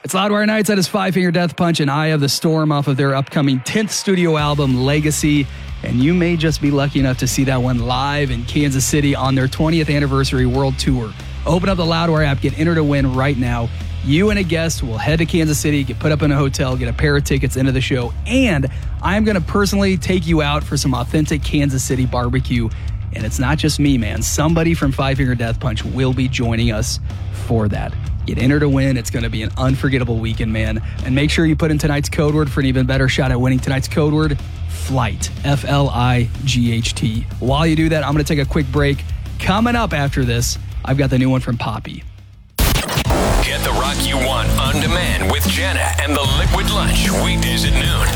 It's Loudwire Nights. That is Five Finger Death Punch and Eye of the Storm off of their upcoming 10th studio album, Legacy. And you may just be lucky enough to see that one live in Kansas City on their 20th anniversary world tour. Open up the Loudwire app, get entered to win right now. You and a guest will head to Kansas City, get put up in a hotel, get a pair of tickets into the show, and I'm going to personally take you out for some authentic Kansas City barbecue. And it's not just me, man. Somebody from Five Finger Death Punch will be joining us for that. Get entered to win. It's going to be an unforgettable weekend, man. And make sure you put in tonight's code word for an even better shot at winning tonight's code word, FLIGHT, F-L-I-G-H-T. While you do that, I'm going to take a quick break. Coming up after this, I've got the new one from Poppy. Get the rock you want on demand with Jana and the Liquid Lunch, weekdays at noon.